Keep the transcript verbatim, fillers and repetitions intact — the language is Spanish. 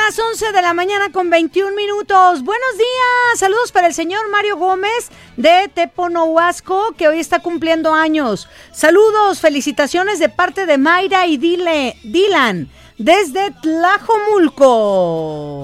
las once de la mañana con veintiún minutos. Buenos días, saludos para el señor Mario Gómez de Teponohuasco, que hoy está cumpliendo años. Saludos, felicitaciones de parte de Mayra y Dile, Dylan, desde Tlajomulco.